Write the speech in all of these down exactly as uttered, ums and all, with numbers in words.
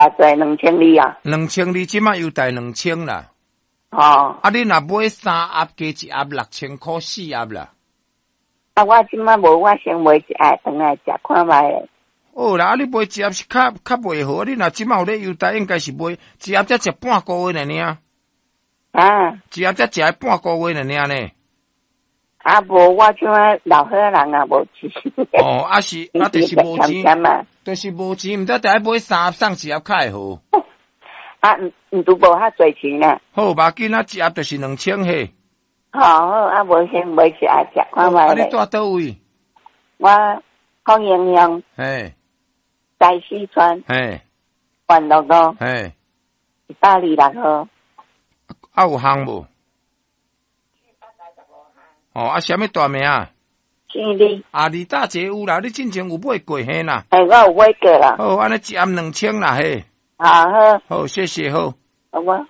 啊，在两千里啊， 两千里，即马又贷两千啦。 哦， 啊，你若买三盒加一盒六千块四盒啦。 啊，我即马无，我先买一盒回来食看卖。 哦啦，啊，你买一盒是较较袂好，你若即马有咧优待，应该是买一盒才食半个月呢尔。 啊， 一盒才食半个月呢尔呢。 啊，无我即马老岁人啊，无钱。 哦，啊是，啊就是无钱， 嘛， 就是无钱，毋得得买三盒送一盒较会好。 啊，毋毋都无遐侪钱啊。 好，把紧啊，一盒就是两千嘿。 好好，啊，无先买一盒食看卖。 啊，你住倒位？ 我康营乡。 嘿。 在四川。 嘿。 万乐路。 嘿。 一百二六号。 啊，有项无？哦，啊，啥物大名啊？ 姓李。 啊，李大姐有啦，你之前有买过嘿啦？ 哎，我有买过啦。 好，安尼一盒两千啦嘿。 啊好。 好，谢谢好。 好我。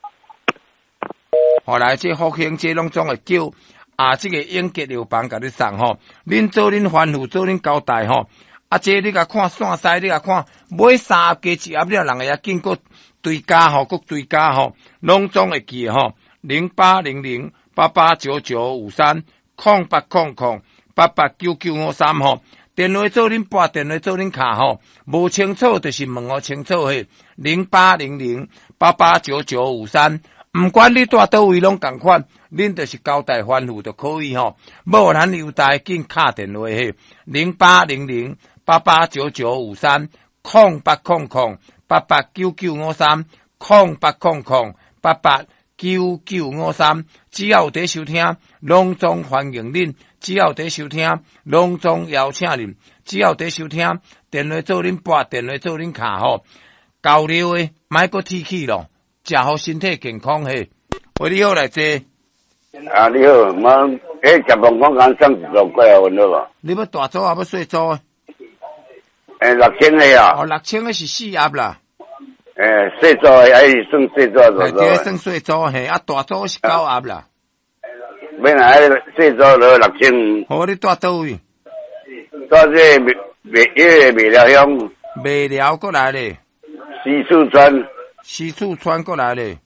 后来这福兴这拢总会叫啊，这个永吉药房甲你送吼，恁做恁吩咐，做恁交代吼。啊，这你甲看线西，你甲看买三盒加一盒了，人会也经过追加吼，搁追加吼，拢总会记吼。零八零零八八九九五三空八空空八八九九五三吼。电话做恁拨，电话做恁卡吼，无清楚就是问我清楚嘿。零八零零八八九九五三。毋管你住倒位拢共款，恁就是交代吩咐就可以吼。无咱优待紧敲电话嘿，零八零零八八九九五三空八空空八八九九五三空八空空八八九九五三。只要有在收听，拢总欢迎恁；只要有在收听，拢总邀请恁；只要有在收听，电话做恁拨，电话做恁敲吼。交流诶，莫搁提起咯。食好身体健康嘿，喂，你好来坐。 啊，你好，我迄十万块讲送十过来问好无？ 你要大组还要细组？ 诶，六千个啊。 哦，六千个是四盒啦。 诶，细组还是算细组大组？ 对，算细组嘿，啊大组是九盒啦。 免啊，细组落六千五。 好，你住倒位？ 住这未未迄个未了乡。 未了过来咧。 西四川。 西四川过来咧，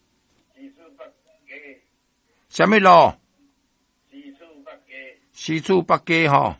什么路？西厝北街吼。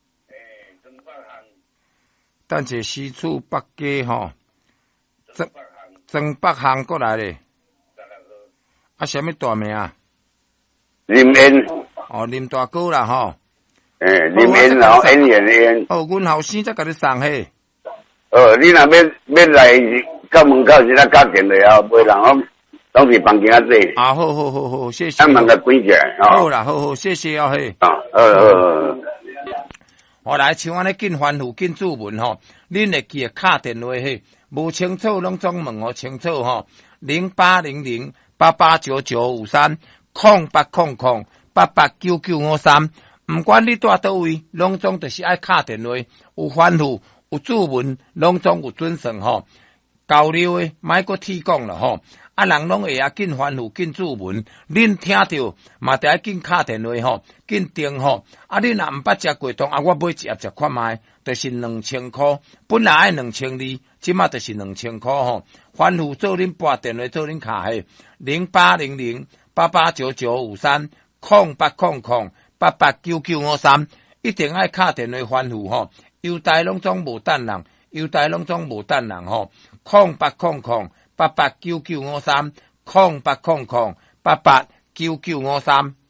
等者西厝北街吼，曾曾北巷过来咧。啊，什么大名啊？ 林燕。 哦，林大哥啦吼。 诶，林燕然后演员的演。 哦，阮后生才甲你送嘿。 哦，你若要要来到门口是咱交电话后，袂人拢拢是房间仔坐。 啊，好好好好，谢谢。 咱门个关起来。 好啦，好好，谢谢哦嘿。 啊，好好好。 我来像安尼紧吩咐紧注文吼，恁会记敲电话嘿，无清楚拢总问我清楚吼。零八零零八八九九五三空八空空八八九九五三，毋管你住倒位，拢总就是爱敲电话，有吩咐。有注文，拢总有准绳吼，交流诶，莫搁提讲了吼。啊，人拢会啊紧吩咐紧注文，恁听着嘛得紧敲电话吼，紧订吼。啊，恁若毋捌食过通，啊，我买一盒食看卖，就是两千箍，本来爱两千二，即马就是两千箍吼。吩咐做恁拨电话做恁卡嘿，零八零零八八九九五三空八空空八八九九五三，一定爱敲电话吩咐吼。优待拢总无等人，优待拢总无等人吼。空八空空八八九九五三，空八空空八八九九五三。